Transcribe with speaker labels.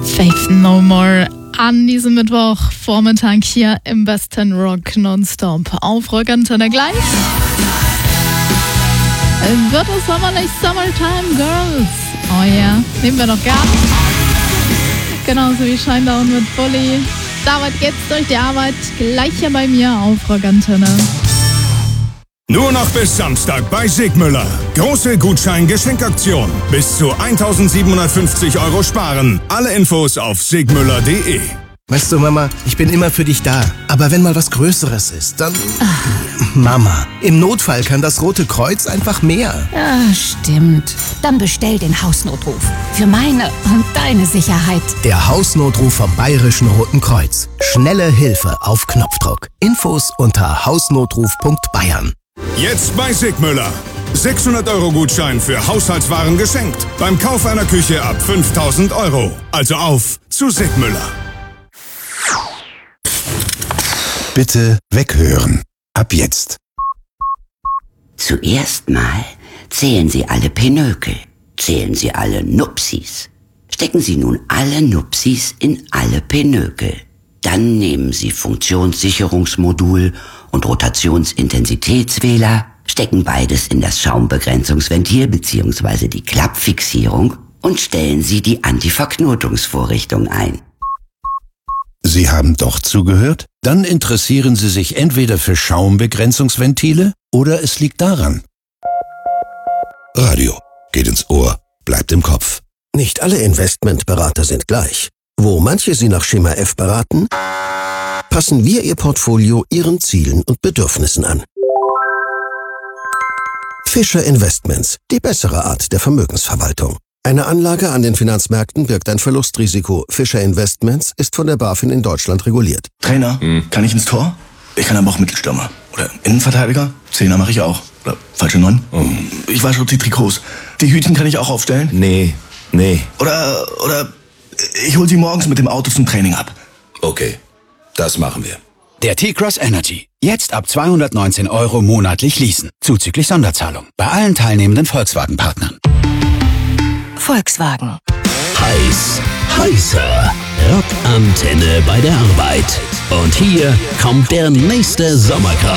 Speaker 1: Faith No More an diesem Mittwochvormittag hier im besten Rock Nonstop. Auf Rockantenne gleich wird es sommerlich Summertime Girls. Oh ja, nehmen wir doch gern. Genauso wie Shinedown mit Bully. Damit geht's durch die Arbeit gleich hier bei mir auf Rockantenne.
Speaker 2: Nur noch bis Samstag bei Sigmüller. Große Gutschein-Geschenkaktion. Bis zu 1.750 € sparen. Alle Infos auf sigmüller.de.
Speaker 3: Weißt du, Mama, ich bin immer für dich da. Aber wenn mal was Größeres ist, dann... Mama, im Notfall kann das Rote Kreuz einfach mehr.
Speaker 4: Ja, stimmt. Dann bestell den Hausnotruf. Für meine und deine Sicherheit.
Speaker 3: Der Hausnotruf vom Bayerischen Roten Kreuz. Schnelle Hilfe auf Knopfdruck. Infos unter hausnotruf.bayern.
Speaker 2: Jetzt bei Sigmüller. 600 € Gutschein für Haushaltswaren geschenkt. Beim Kauf einer Küche ab 5.000 €. Also auf zu Sigmüller.
Speaker 5: Bitte weghören. Ab jetzt.
Speaker 6: Zuerst mal zählen Sie alle Pinökel. Zählen Sie alle Nupsis. Stecken Sie nun alle Nupsis in alle Pinökel. Dann nehmen Sie Funktionssicherungsmodul und Rotationsintensitätswähler, stecken beides in das Schaumbegrenzungsventil bzw. die Klappfixierung und stellen Sie die Antiverknotungsvorrichtung ein.
Speaker 5: Sie haben doch zugehört? Dann interessieren Sie sich entweder für Schaumbegrenzungsventile oder es liegt daran.
Speaker 7: Radio. Geht ins Ohr, bleibt im Kopf.
Speaker 3: Nicht alle Investmentberater sind gleich. Wo manche Sie nach Schema F beraten, passen wir Ihr Portfolio Ihren Zielen und Bedürfnissen an. Fischer Investments, die bessere Art der Vermögensverwaltung. Eine Anlage an den Finanzmärkten birgt ein Verlustrisiko. Fischer Investments ist von der BaFin in Deutschland reguliert.
Speaker 8: Trainer, kann ich ins Tor? Ich kann aber auch Mittelstürmer. Oder Innenverteidiger? Zehner mache ich auch. Oder falsche 9? Ich wasche auch die Trikots. Die Hütchen kann ich auch aufstellen?
Speaker 7: Nee.
Speaker 8: Oder ich hol sie morgens mit dem Auto zum Training ab.
Speaker 7: Okay, das machen wir.
Speaker 9: Der T-Cross Energy. Jetzt ab 219 € monatlich leasen. Zuzüglich Sonderzahlung. Bei allen teilnehmenden Volkswagen-Partnern.
Speaker 4: Volkswagen.
Speaker 10: Heißer Rockantenne bei der Arbeit. Und hier kommt der nächste Sommerkreis.